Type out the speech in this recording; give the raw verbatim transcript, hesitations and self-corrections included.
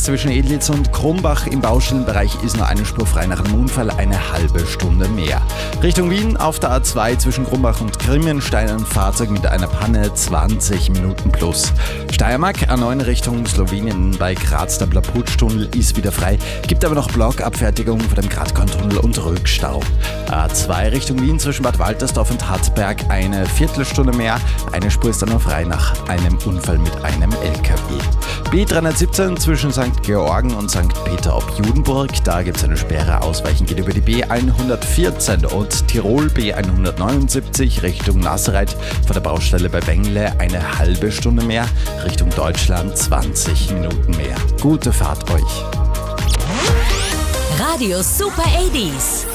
S zwischen Edlitz und Krumbach im Baustellenbereich ist nur eine Spur frei nach einem Unfall, eine halbe Stunde mehr. Richtung Wien auf der A zwei zwischen Krumbach und Grimmenstein ein Fahrzeug mit einer Panne, zwanzig Minuten plus. Steiermark A neun Richtung Slowenien bei Graz, der Blaputsch-Tunnel ist wieder frei, gibt aber noch Blockabfertigung vor dem Gratkorn-Tunnel und Rückstau. A zwei Richtung Wien zwischen Bad Waltersdorf und Hartberg eine Viertelstunde mehr, eine Spur ist dann noch frei nach einem Unfall mit einem L K W. B dreihundertsiebzehn zwischen Sankt Georgen und Sankt Peter ob Judenburg, da gibt es eine Sperre, ausweichen geht über die B hundertvierzehn und Tirol B hundertneunundsiebzig Richtung Nassereit vor der Baustelle bei Wengle eine halbe Stunde mehr, Richtung Deutschland zwanzig Minuten mehr. Gute Fahrt euch! Radio Super achtziger.